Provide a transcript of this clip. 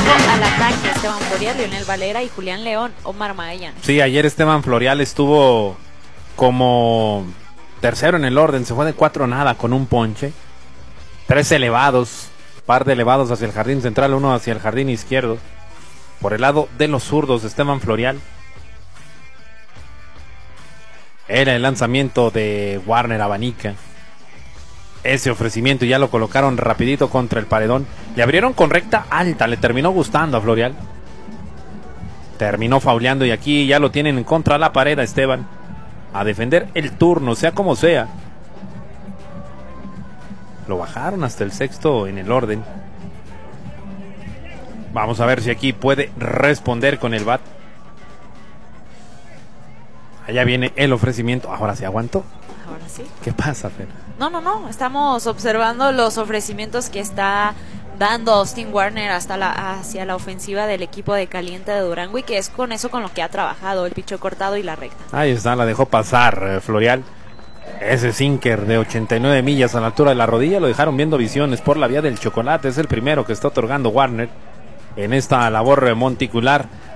al ataque Esteban Florial, Leonel Valera y Julián León, Omar Magallanes. Sí, ayer Esteban Florial estuvo como tercero en el orden, se fue de 4-0 con un ponche, 3 elevados, par de elevados hacia el jardín central, uno hacia el jardín izquierdo. Por el lado de los zurdos, Esteban Florial. Era el lanzamiento de Warner Abanica. Ese ofrecimiento ya lo colocaron rapidito contra el paredón. Le abrieron con recta alta, le terminó gustando a Florial. Terminó fauleando y aquí ya lo tienen en contra la pared a Esteban. A defender el turno, sea como sea. Lo bajaron hasta el sexto en el orden. Vamos a ver si aquí puede responder con el bat. Allá viene el ofrecimiento. Ahora se aguantó. Ahora sí. ¿Qué pasa, Fer? No. Estamos observando los ofrecimientos que está dando Austin Warner hacia la ofensiva del equipo de Caliente de Durango, y que es con eso con lo que ha trabajado, el picho cortado y la recta. Ahí está, la dejó pasar Florial. Ese sinker de 89 millas a la altura de la rodilla lo dejaron viendo visiones por la vía del chocolate. Es el primero que está otorgando Warner en esta labor monticular.